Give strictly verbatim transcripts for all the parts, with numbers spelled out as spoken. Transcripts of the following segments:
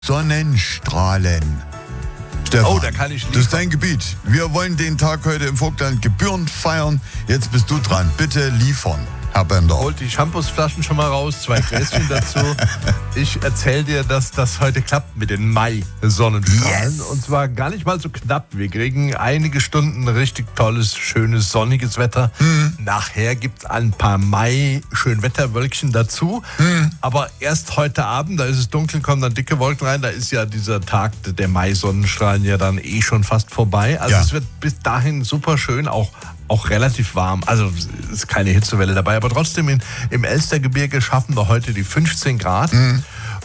Sonnenstrahlen. Stefan, oh, da kann ich liefern. Das ist dein Gebiet. Wir wollen den Tag heute im Vogtland gebührend feiern. Jetzt bist du dran. Bitte liefern, Herr Bender. Holt die Shampoosflaschen schon mal raus, zwei Gläschen dazu. Ich erzähle dir, dass das heute klappt mit den Mai-Sonnenstrahlen. Yes. Und zwar gar nicht mal so knapp. Wir kriegen einige Stunden richtig tolles, schönes, sonniges Wetter. Mhm. Nachher gibt es ein paar Mai-Schönwetterwölkchen dazu. Mhm. Aber erst heute Abend, da ist es dunkel, kommen dann dicke Wolken rein. Da ist ja dieser Tag der Mai-Sonnenstrahlen ja dann eh schon fast vorbei. Also ja. Es wird bis dahin super schön, auch Auch relativ warm, also es ist keine Hitzewelle dabei, aber trotzdem in, im Elstergebirge schaffen wir heute die fünfzehn Grad. Mhm.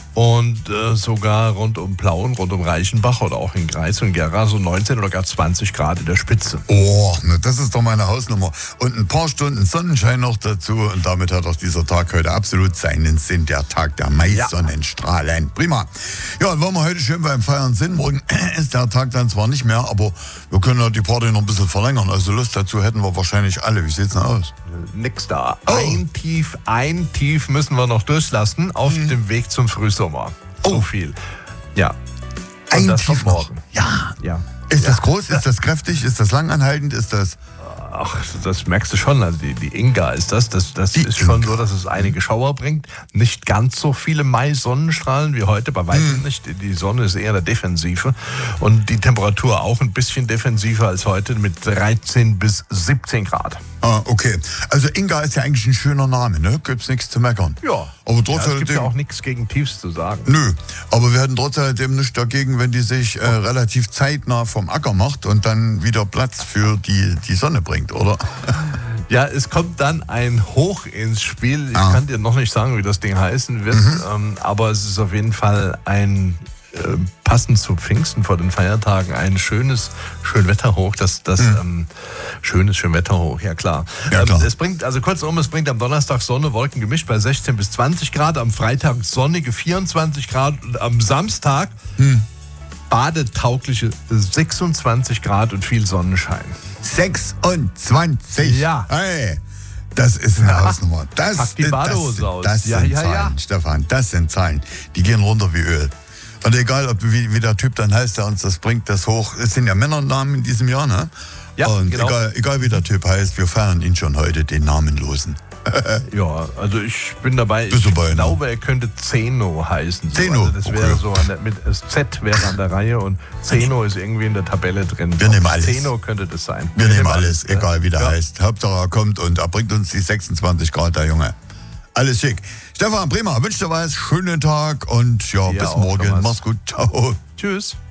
Und äh, sogar rund um Plauen, rund um Reichenbach oder auch in Greiz und Gera so neunzehn oder gar zwanzig Grad in der Spitze. Oh, ne, das ist doch meine Hausnummer. Und ein paar Stunden Sonnenschein noch dazu und damit hat auch dieser Tag heute absolut seinen Sinn, der Tag der Mai-Sonnenstrahlen. Ja. Prima. Ja, und wenn wir heute schön beim Feiern sind, morgen ist der Tag dann zwar nicht mehr, aber wir können ja die Party noch ein bisschen verlängern. Also Lust dazu hätten wir wahrscheinlich alle. Wie sieht's denn aus? Nix da. Oh. Ein Tief, ein Tief müssen wir noch durchlassen auf hm. dem Weg zum Frühsommer. So oh. viel. Ja. Und ein das Tief noch. Ja. ja. Ist ja. das groß? Ist das kräftig? Ist das langanhaltend? Ist das... Ach, das merkst du schon. Also die, die Inga ist das. Das, das die ist schon Inga. so, dass es einige Schauer bringt. Nicht ganz so viele Mai-Sonnenstrahlen wie heute, bei weitem hm. nicht. Die Sonne ist eher in der Defensive. Und die Temperatur auch ein bisschen defensiver als heute mit dreizehn bis siebzehn Grad. Ah, okay. Also Inga ist ja eigentlich ein schöner Name, ne? Gibt's nichts zu meckern. Ja. Aber trotz ja, es gibt alledem, ja auch nichts gegen Tiefs zu sagen. Nö, aber wir hätten trotz alledem nichts dagegen, wenn die sich äh, relativ zeitnah vom Acker macht und dann wieder Platz für die, die Sonne bringt, oder? Ja, es kommt dann ein Hoch ins Spiel. Ich ah. kann dir noch nicht sagen, wie das Ding heißen wird, mhm. ähm, aber es ist auf jeden Fall ein äh, passend zu Pfingsten vor den Feiertagen ein schönes Schönwetterhoch. Das, das mhm. ähm, schönes Schönwetterhoch, ja klar. Ja, klar. Ähm, es bringt, also kurzum, es bringt am Donnerstag Sonne, Wolken gemischt bei sechzehn bis zwanzig Grad, am Freitag sonnige vierundzwanzig Grad und am Samstag mhm. badetaugliche sechsundzwanzig Grad und viel Sonnenschein. sechsundzwanzig? Ja. Hey, das ist eine ja. Hausnummer. Das, Pack die Badehose das, aus. Das ja, sind ja, Zahlen, ja. Stefan, das sind Zahlen. Die gehen runter wie Öl. Und egal, ob, wie, wie der Typ dann heißt, der uns das bringt, das hoch. Es sind ja Männernamen in diesem Jahr, ne? Ja, und genau. egal, egal wie der Typ heißt, wir feiern ihn schon heute, den Namenlosen. Ja, also ich bin dabei. Bist ich du bei, glaube, ne? er könnte Zeno heißen. So. Zeno, also das wäre okay. so an der, mit das Z wäre an der Reihe und Zeno ist irgendwie in der Tabelle drin. Wir nehmen alles. Zeno könnte das sein. Wir, wir nehmen alles, alles, egal wie der ja. heißt. Hauptsache er kommt und er bringt uns die sechsundzwanzig Grad, der Junge. Alles schick. Stefan, prima, wünsche dir was, schönen Tag und ja, ja bis morgen. Thomas. Mach's gut, ciao. Tschüss.